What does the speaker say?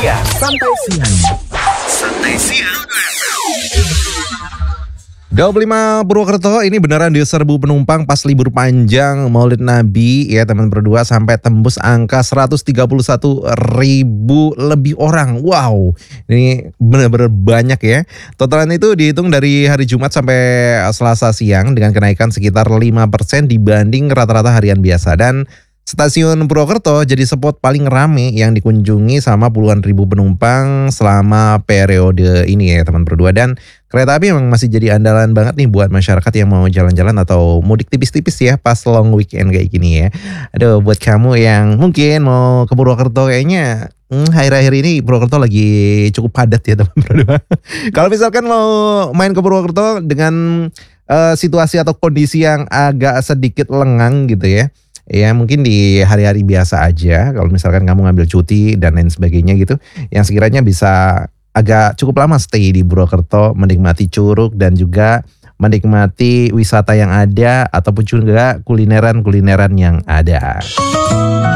siang. Santai siang. Santai siang. 25 Purwokerto ini beneran diserbu penumpang pas libur panjang Maulid Nabi ya teman berdua, sampai tembus angka 131.000 lebih orang. Wow, ini benar-benar banyak ya. Totalan itu dihitung dari hari Jumat sampai Selasa siang dengan kenaikan sekitar 5% dibanding rata-rata harian biasa. Dan Stasiun Purwokerto jadi spot paling rame yang dikunjungi sama puluhan ribu penumpang selama periode ini ya teman berdua. Dan kereta api memang masih jadi andalan banget nih buat masyarakat yang mau jalan-jalan atau mudik tipis-tipis ya pas long weekend kayak gini ya. Aduh, buat kamu yang mungkin mau ke Purwokerto kayaknya akhir-akhir ini Purwokerto lagi cukup padat ya teman berdua. Kalau misalkan mau main ke Purwokerto dengan situasi atau kondisi yang agak sedikit lengang gitu ya. Ya mungkin di hari-hari biasa aja, kalau misalkan kamu ngambil cuti dan lain sebagainya gitu, yang sekiranya bisa agak cukup lama stay di Purwokerto, menikmati curug dan juga menikmati wisata yang ada ataupun juga kulineran-kulineran yang ada.